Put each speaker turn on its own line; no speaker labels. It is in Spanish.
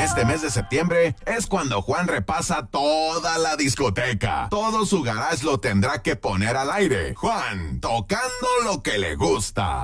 este mes de septiembre es cuando Juan repasa toda la discoteca. Todo su garage lo tendrá que poner al aire. Juan, tocando lo que le gusta.